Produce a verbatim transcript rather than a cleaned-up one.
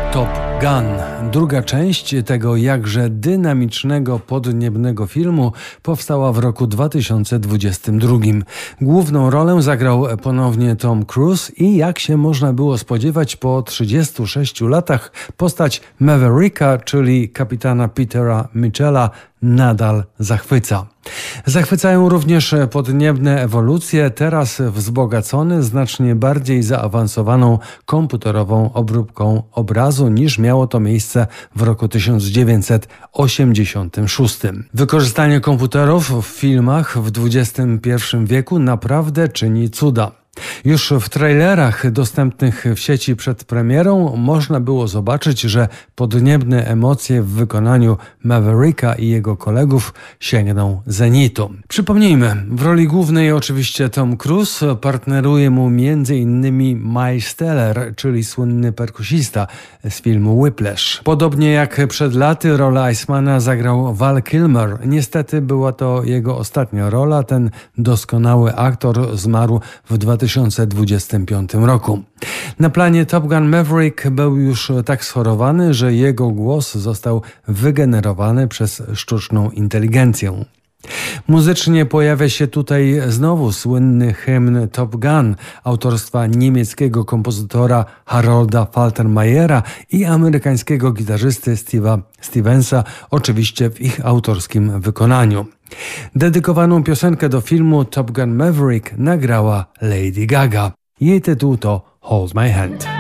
Top Gun. Druga część tego jakże dynamicznego, podniebnego filmu powstała w roku dwa tysiące dwudziestym drugim. Główną rolę zagrał ponownie Tom Cruise i jak się można było spodziewać po trzydziestu sześciu latach postać Mavericka, czyli kapitana Petera Mitchella, nadal zachwyca. Zachwycają również podniebne ewolucje, teraz wzbogacone znacznie bardziej zaawansowaną komputerową obróbką obrazu niż miało to miejsce w roku tysiąc dziewięćset osiemdziesiątym szóstym. Wykorzystanie komputerów w filmach w dwudziestym pierwszym wieku naprawdę czyni cuda. Już w trailerach dostępnych w sieci przed premierą można było zobaczyć, że podniebne emocje w wykonaniu Mavericka i jego kolegów sięgną zenitu. Przypomnijmy, w roli głównej oczywiście Tom Cruise, partneruje mu między innymi Miles Teller, czyli słynny perkusista z filmu Whiplash. Podobnie jak przed laty rolę Icemana zagrał Val Kilmer. Niestety była to jego ostatnia rola, ten doskonały aktor zmarł w dwa tysiące dwudziestym piątym roku. Na planie Top Gun Maverick był już tak schorowany, że jego głos został wygenerowany przez sztuczną inteligencję. Muzycznie pojawia się tutaj znowu słynny hymn Top Gun autorstwa niemieckiego kompozytora Harolda Faltermeyera i amerykańskiego gitarzysty Steve'a Stevensa, oczywiście w ich autorskim wykonaniu. Dedykowaną piosenkę do filmu Top Gun Maverick nagrała Lady Gaga. Jej tytuł to Hold My Hand.